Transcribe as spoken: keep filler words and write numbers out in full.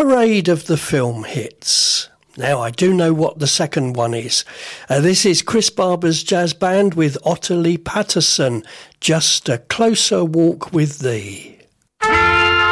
parade of the film hits. Now, I do know what the second one is. Uh, this is Chris Barber's jazz band with Ottilie Patterson, Just a Closer Walk with Thee.